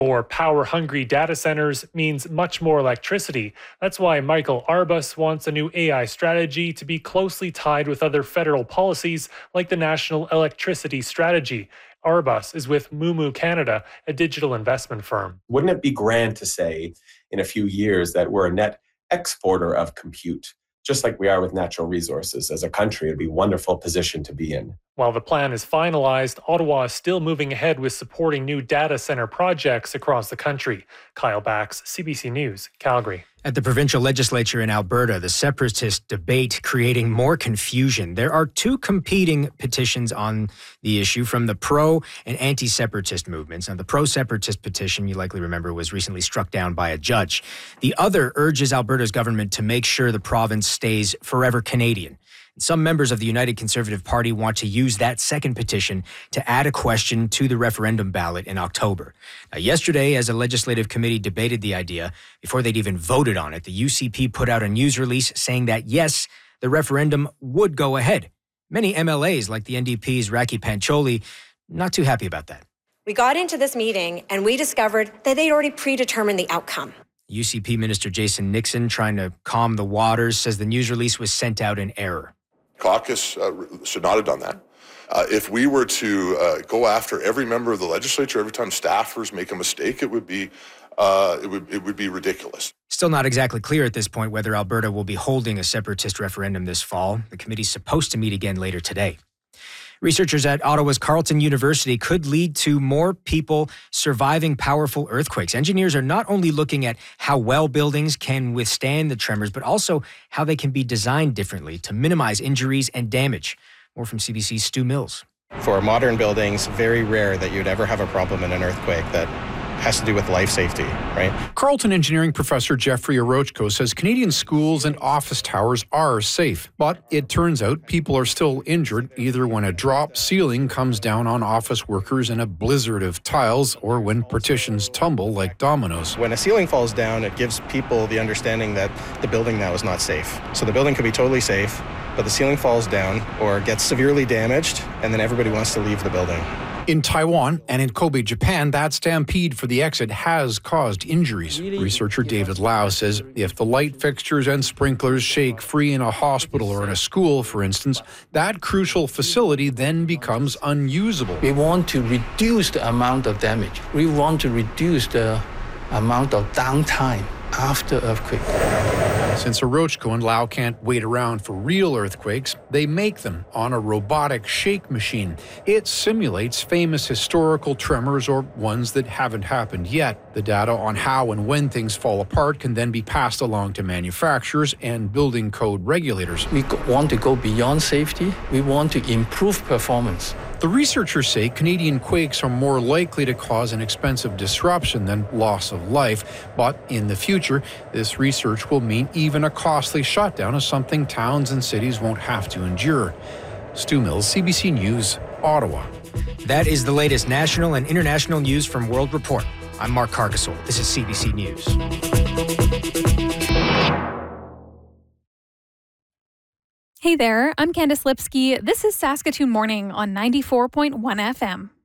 More power-hungry data centers means much more electricity. That's why Michael Arbus wants a new AI strategy to be closely tied with other federal policies like the National Electricity Strategy. Arbus is with Moomoo Canada, a digital investment firm. Wouldn't it be grand to say in a few years that we're a net exporter of compute? Just like we are with natural resources. As a country, it'd be a wonderful position to be in. While the plan is finalized, Ottawa is still moving ahead with supporting new data center projects across the country. Kyle Bax, CBC News, Calgary. At the provincial legislature in Alberta, the separatist debate creating more confusion. There are two competing petitions on the issue from the pro and anti-separatist movements. Now, the pro-separatist petition, you likely remember, was recently struck down by a judge. The other urges Alberta's government to make sure the province stays forever Canadian. Some members of the United Conservative Party want to use that second petition to add a question to the referendum ballot in October. Now, yesterday, as a legislative committee debated the idea, before they'd even voted on it, the UCP put out a news release saying that, yes, the referendum would go ahead. Many MLAs, like the NDP's Raki Pancholi, not too happy about that. We got into this meeting and we discovered that they'd already predetermined the outcome. UCP Minister Jason Nixon, trying to calm the waters, says the news release was sent out in error. Caucus should not have done that. If we were to go after every member of the legislature every time staffers make a mistake, it would be ridiculous. Still not exactly clear at this point whether Alberta will be holding a separatist referendum this fall. The committee's supposed to meet again later today. Researchers at Ottawa's Carleton University could lead to more people surviving powerful earthquakes. Engineers are not only looking at how well buildings can withstand the tremors, but also how they can be designed differently to minimize injuries and damage. More from CBC's Stu Mills. For modern buildings, very rare that you'd ever have a problem in an earthquake that has to do with life safety, right? Carleton engineering professor Jeffrey Orochko says Canadian schools and office towers are safe, but it turns out people are still injured either when a drop ceiling comes down on office workers in a blizzard of tiles or when partitions tumble like dominoes. When a ceiling falls down, it gives people the understanding that the building now is not safe. So the building could be totally safe, but the ceiling falls down or gets severely damaged, and then everybody wants to leave the building. In Taiwan and in Kobe, Japan, that stampede for the exit has caused injuries. Researcher David Lau says if the light fixtures and sprinklers shake free in a hospital or in a school, for instance, that crucial facility then becomes unusable. We want to reduce the amount of damage. We want to reduce the amount of downtime after earthquake. Since Orochko and Lau can't wait around for real earthquakes, they make them on a robotic shake machine. It simulates famous historical tremors or ones that haven't happened yet. The data on how and when things fall apart can then be passed along to manufacturers and building code regulators. We want to go beyond safety. We want to improve performance. The researchers say Canadian quakes are more likely to cause an expensive disruption than loss of life. But in the future, this research will mean even a costly shutdown is something towns and cities won't have to endure. Stu Mills, CBC News, Ottawa. That is the latest national and international news from World Report. I'm Mark Cargasol. This is CBC News. Hey there, I'm Candice Lipsky. This is Saskatoon Morning on 94.1 FM.